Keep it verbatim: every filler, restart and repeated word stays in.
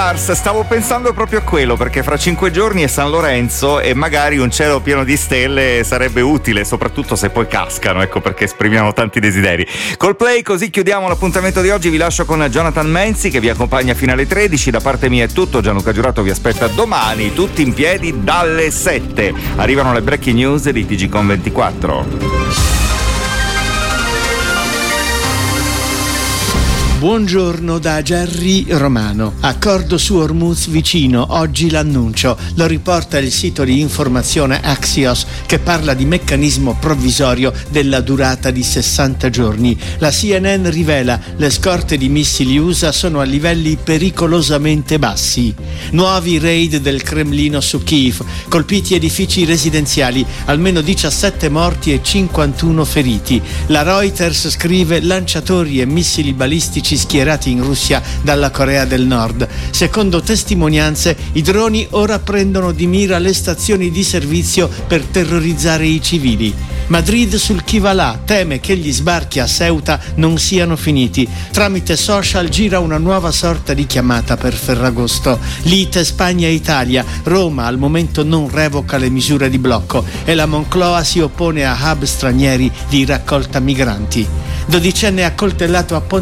Lars, stavo pensando proprio a quello, perché fra cinque giorni è San Lorenzo e magari un cielo pieno di stelle sarebbe utile, soprattutto se poi cascano, ecco perché esprimiamo tanti desideri. Coldplay, così chiudiamo l'appuntamento di oggi. Vi lascio con Jonathan Menzi che vi accompagna fino alle tredici. Da parte mia è tutto, Gianluca Giurato vi aspetta domani, tutti in piedi dalle sette. Arrivano le breaking news di T G Con ventiquattro. Buongiorno da Gerry Romano. Accordo su Hormuz vicino, oggi l'annuncio. Lo riporta il sito di informazione Axios che parla di meccanismo provvisorio della durata di sessanta giorni. La C N N rivela le scorte di missili U S A sono a livelli pericolosamente bassi. Nuovi raid del Cremlino su Kiev, colpiti edifici residenziali, almeno diciassette morti e cinquantuno feriti. La Reuters scrive lanciatori e missili balistici schierati in Russia dalla Corea del Nord. Secondo testimonianze, i droni ora prendono di mira le stazioni di servizio per terrorizzare i civili. Madrid sul chi va là, teme che gli sbarchi a Ceuta non siano finiti. Tramite social gira una nuova sorta di chiamata per Ferragosto. Lite Spagna-Italia, Roma al momento non revoca le misure di blocco e la Moncloa si oppone a hub stranieri di raccolta migranti. Dodicenne accoltellato a Ponte